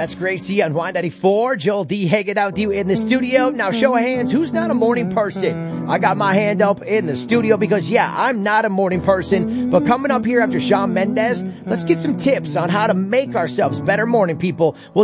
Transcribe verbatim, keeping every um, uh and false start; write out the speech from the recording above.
That's Gracie on Y ninety-four. Joel D hanging out with you in the studio. Now, show of hands, who's not a morning person? I got my hand up in the studio because, yeah, I'm not a morning person. But coming up here after Shawn Mendes, let's get some tips on how to make ourselves better morning people. We'll